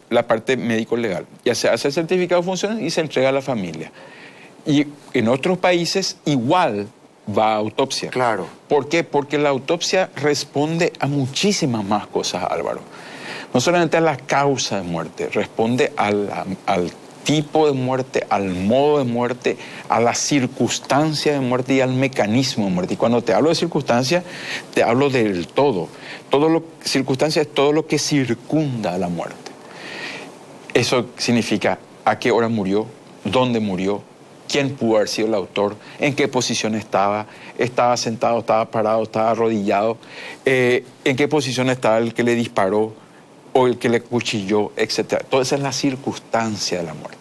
la parte médico-legal. Ya se hace el certificado de función y se entrega a la familia. Y en otros países igual va a autopsia. Claro. ¿Por qué? Porque la autopsia responde a muchísimas más cosas, Álvaro. No solamente a la causa de muerte, responde al tipo de muerte, al modo de muerte, a la circunstancia de muerte y al mecanismo de muerte. Y cuando te hablo de circunstancia, te hablo del todo. Circunstancia es todo lo que circunda a la muerte. Eso significa a qué hora murió, dónde murió, quién pudo haber sido el autor, en qué posición estaba sentado, estaba parado, estaba arrodillado, en qué posición estaba el que le disparó o el que le cuchilló, etc. Toda esa es la circunstancia de la muerte.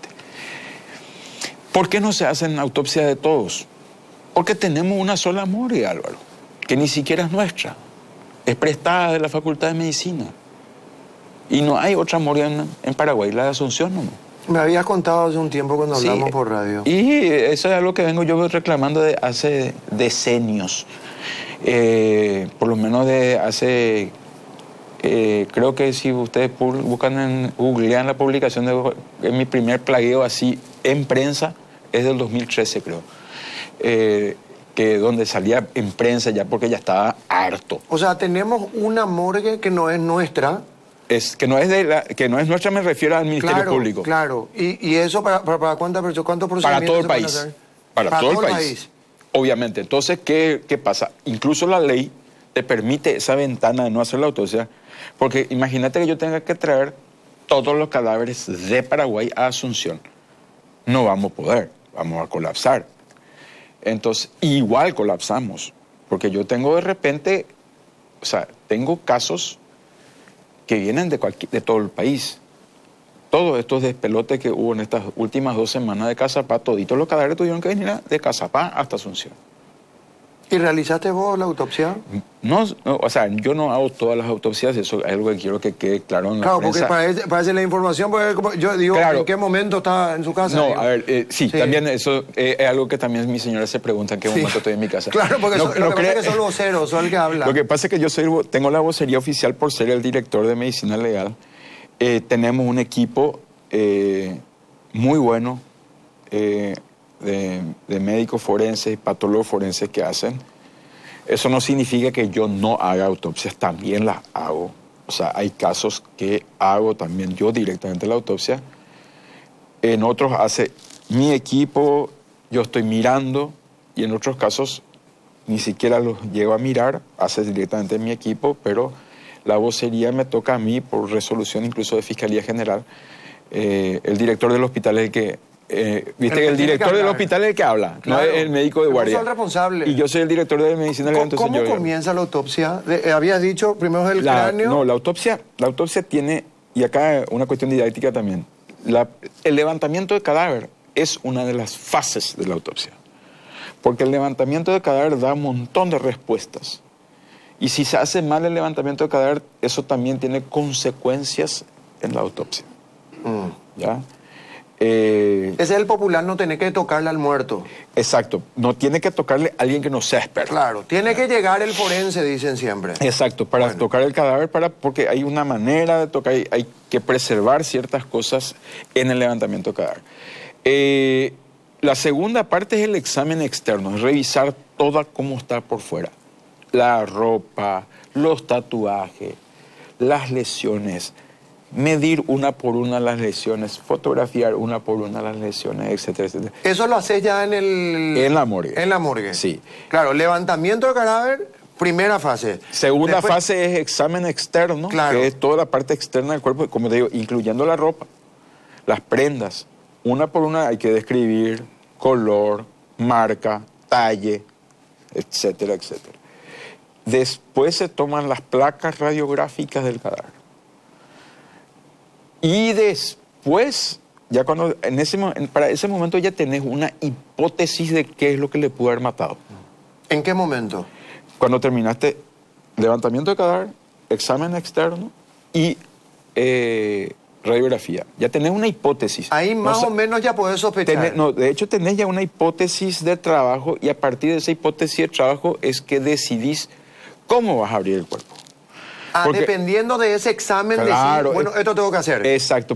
¿Por qué no se hacen autopsias de todos? Porque tenemos una sola morgue, Álvaro, que ni siquiera es nuestra, es prestada de la Facultad de Medicina. Y no hay otra morgue en Paraguay, la de Asunción nomás. Me habías contado hace un tiempo cuando hablamos por radio. Y eso es algo que vengo yo reclamando de hace decenios. Por lo menos de hace... creo que si ustedes googlean la publicación de mi primer plagueo así en prensa, es del 2013 creo. Que donde salía en prensa ya porque ya estaba harto. O sea, tenemos una morgue que no es nuestra. Que no es nuestra, me refiero al Ministerio Público. Claro, y eso para cuántas personas, ¿cuántos procedimientos para todo el se país. pueden hacer? Para todo el país. Obviamente. Entonces, ¿qué pasa? Incluso la ley te permite esa ventana de no hacer la autopsia, porque imagínate que yo tenga que traer todos los cadáveres de Paraguay a Asunción. No vamos a poder, vamos a colapsar. Entonces, igual colapsamos, porque yo tengo de repente, o sea, tengo casos que vienen de todo el país. Todos estos despelotes que hubo en estas últimas 2 semanas de Cazapá, toditos los cadáveres tuvieron que venir de Cazapá hasta Asunción. ¿Y realizaste vos la autopsia? No, o sea, yo no hago todas las autopsias, eso es algo que quiero que quede claro en la prensa. Claro, porque parece la información, porque yo digo, claro. ¿En qué momento está en su casa? No, a ver, sí, también eso es algo que también mi señora se pregunta en qué momento estoy en mi casa. Claro, porque lo que pasa es que soy vocero, soy el que habla. Lo que pasa es que yo tengo la vocería oficial por ser el director de Medicina Legal. Tenemos un equipo muy bueno de médicos forenses y patólogos forenses que hacen. Eso no significa que yo no haga autopsias, también las hago. O sea, hay casos que hago también yo directamente la autopsia. En otros hace mi equipo, yo estoy mirando, y en otros casos ni siquiera los llego a mirar, hace directamente mi equipo, pero la vocería me toca a mí por resolución incluso de Fiscalía General. El director del hospital es el que... viste que el director del hospital es el que habla, claro, no es el médico de guardia. Yo soy el responsable. Y yo soy el director de medicina legal. ¿Cómo comienza la autopsia? Habías dicho primero el cráneo. No, la autopsia tiene, y acá una cuestión didáctica también, el levantamiento de cadáver es una de las fases de la autopsia. Porque el levantamiento de cadáver da un montón de respuestas. Y si se hace mal el levantamiento de cadáver, eso también tiene consecuencias en la autopsia. ¿Ya? Ese es el popular, no tiene que tocarle al muerto. Exacto, no tiene que tocarle a alguien que no sea experto. Claro, tiene que llegar el forense, dicen siempre. Exacto, para tocar el cadáver, porque hay una manera de tocar, hay que preservar ciertas cosas en el levantamiento de cadáver. La segunda parte es el examen externo, es revisar toda cómo está por fuera. La ropa, los tatuajes, las lesiones, medir una por una las lesiones, fotografiar una por una las lesiones, etcétera, etcétera. ¿Eso lo haces ya en la morgue? En la morgue. Sí. Claro, levantamiento de cadáver, primera fase. Segunda fase es examen externo, claro, que es toda la parte externa del cuerpo, como te digo, incluyendo la ropa, las prendas. Una por una hay que describir color, marca, talle, etcétera, etcétera. Después se toman las placas radiográficas del cadáver. Y después, ya cuando para ese momento ya tenés una hipótesis de qué es lo que le pudo haber matado. ¿En qué momento? Cuando terminaste levantamiento de cadáver, examen externo y radiografía. Ya tenés una hipótesis. Ahí más o menos ya podés sospechar. De hecho tenés ya una hipótesis de trabajo y a partir de esa hipótesis de trabajo es que decidís cómo vas a abrir el cuerpo. Dependiendo de ese examen, claro, decir, bueno, esto tengo que hacer. Exacto.